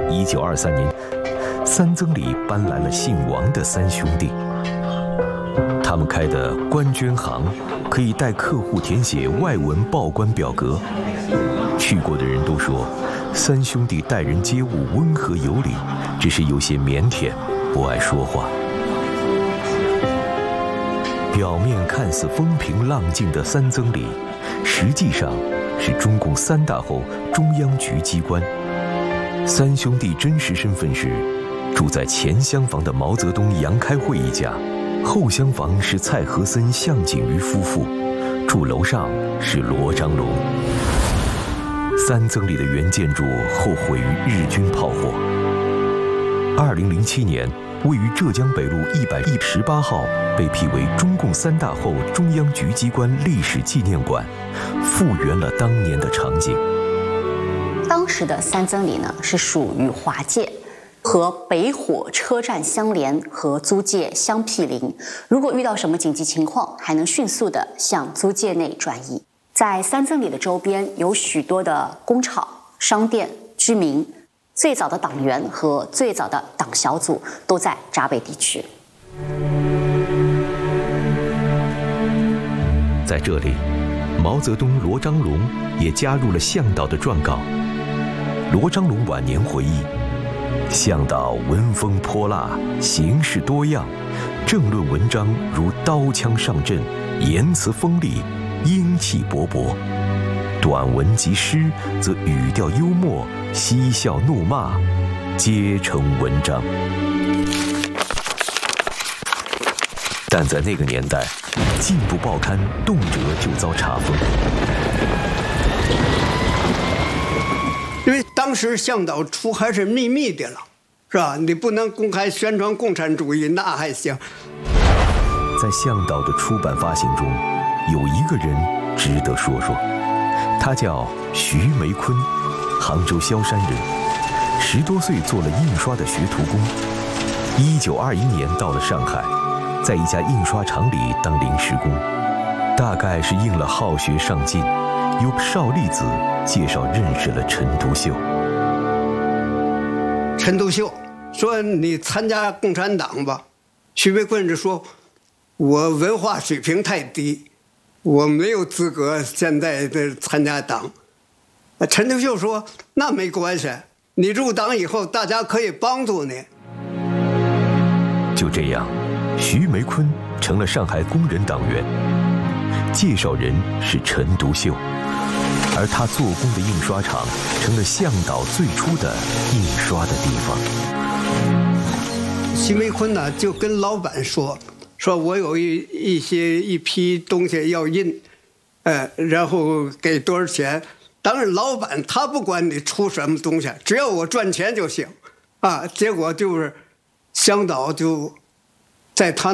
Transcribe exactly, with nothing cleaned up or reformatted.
一九二三年，三曾里搬来了姓王的三兄弟。他们开的关捐行可以带客户填写外文报关表格。去过的人都说，三兄弟待人接物温和有礼，只是有些腼腆，不爱说话。表面看似风平浪静的三曾里，实际上是中共三大后中央局机关。三兄弟真实身份是住在前厢房的毛泽东、杨开慧一家，后厢房是蔡和森、向景瑜夫妇，住楼上是罗章龙。三曾里的原建筑后毁于日军炮火。二零零七年，位于浙江北路一百一十八号被辟为中共三大后中央局机关历史纪念馆，复原了当年的场景。 当时的三曾里呢是属于华界，和北火车站相连，和租界相毗邻。如果遇到什么紧急情况，还能迅速地向租界内转移。在三曾里的周边有许多的工厂、商店、居民，最早的党员和最早的党小组都在闸北地区。 在这里，毛泽东、罗章龙也加入了向导的撰稿。罗章龙晚年回忆，向导文风泼辣，形式多样，政论文章如刀枪上阵，言辞锋利，英气勃勃；短文及诗则语调幽默，嬉笑怒骂，皆成文章。但在那个年代，进步报刊动辄就遭查封。 因为当时向导出还是秘密的了，是吧？你不能公开宣传共产主义，那还行。 在向导的出版发行中，有一个人值得说说，他叫徐梅坤，杭州萧山人，十多岁做了印刷的学徒工。一九二一年到了上海，在一家印刷厂里当临时工，大概是应了好学上进，由邵力子介绍认识了陈独秀。 陈独秀说：“你参加共产党吧。”徐梅坤就说：“我文化水平太低，我没有资格现在的参加党。”陈独秀说：“那没关系，你入党以后，大家可以帮助你。” 就这样，徐梅坤成了上海工人党员，介绍人是陈独秀，而他做工的印刷厂成了向导最初的印刷的地方。 徐梅坤呢，就跟老板说：“说我有一一些一批东西要印，呃，然后给多少钱？当然，老板他不管你出什么东西，只要我赚钱就行，啊。结果就是向导就在他